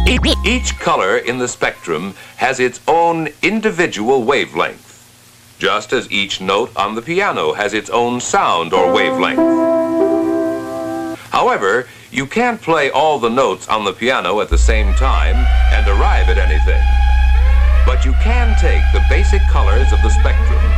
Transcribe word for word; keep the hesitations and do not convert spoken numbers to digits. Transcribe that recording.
Each color in the spectrum has its own individual wavelength, just as each note on the piano has its own sound or wavelength. However, you can't play all the notes on the piano at the same time and arrive at anything. But you can take the basic colors of the spectrum